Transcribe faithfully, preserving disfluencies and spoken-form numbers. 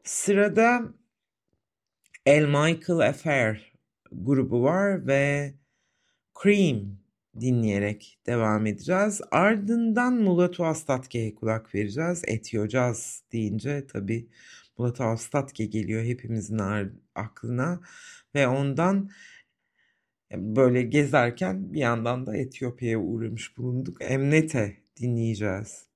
Sırada El Michael Affair grubu var ve Cream dinleyerek devam edeceğiz. Ardından Mulatu Astatke'ye kulak vereceğiz. Etio Jazz deyince tabii Mulatu Astatke geliyor hepimizin aklına ve ondan böyle gezerken bir yandan da Etiyopya'ya uğramış bulunduk. Emnete dinleyeceğiz.